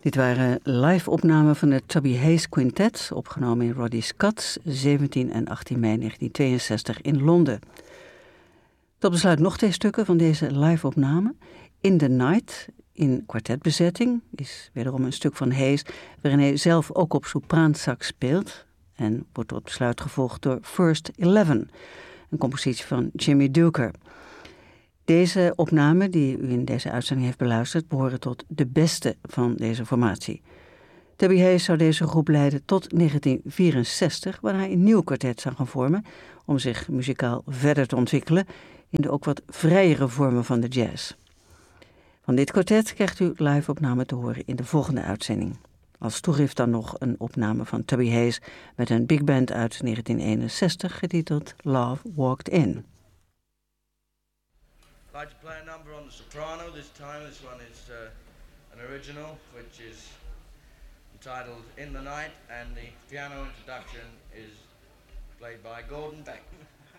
Dit waren live-opnamen van de Tubby Hayes Quintet, opgenomen in Roddy Scott's 17 en 18 mei 1962 in Londen. Tot besluit nog 2 stukken van deze live-opname. In the Night, in kwartetbezetting, is wederom een stuk van Hayes, waarin hij zelf ook op sopraansax speelt en wordt tot besluit gevolgd door First 11, een compositie van Jimmy Duker. Deze opnamen, die u in deze uitzending heeft beluisterd, behoren tot de beste van deze formatie. Tubby Hayes zou deze groep leiden tot 1964, waarna hij een nieuw kwartet zou gaan vormen om zich muzikaal verder te ontwikkelen in de ook wat vrijere vormen van de jazz. Van dit kwartet krijgt u live-opname te horen in de volgende uitzending. Als toegift dan nog een opname van Tubby Hayes met een big band uit 1961, getiteld Love Walked In. I'd like to play a number on the soprano this time. This one is an original, which is entitled In the Night, and the piano introduction is played by Gordon Beck.